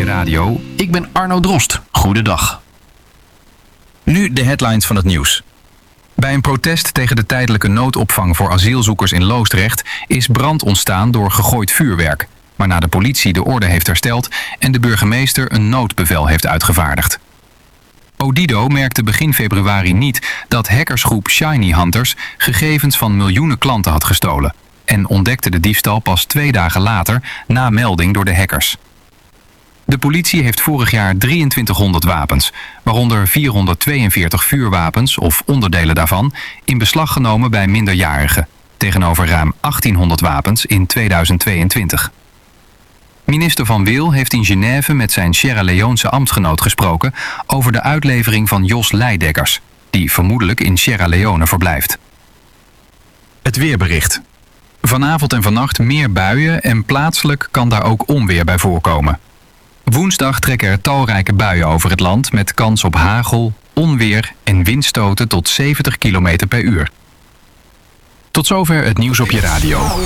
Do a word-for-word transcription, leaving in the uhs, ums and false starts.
Radio. Ik ben Arno Drost. Goedendag. Nu de headlines van het nieuws. Bij een protest tegen de tijdelijke noodopvang voor asielzoekers in Loosdrecht is brand ontstaan door gegooid vuurwerk, waarna de politie de orde heeft hersteld en de burgemeester een noodbevel heeft uitgevaardigd. Odido merkte begin februari niet dat hackersgroep Shiny Hunters gegevens van miljoenen klanten had gestolen en ontdekte de diefstal pas twee dagen later na melding door de hackers. De politie heeft vorig jaar drieëntwintighonderd wapens, waaronder vierhonderdtweeënveertig vuurwapens of onderdelen daarvan, in beslag genomen bij minderjarigen, tegenover ruim achttienhonderd wapens in tweeduizend tweeëntwintig. Minister Van Wil heeft in Genève met zijn Sierra Leonese ambtsgenoot gesproken over de uitlevering van Jos Leidekkers, die vermoedelijk in Sierra Leone verblijft. Het weerbericht. Vanavond en vannacht meer buien en plaatselijk kan daar ook onweer bij voorkomen. Woensdag trekken er talrijke buien over het land met kans op hagel, onweer en windstoten tot zeventig kilometer per uur. Tot zover het nieuws op je radio.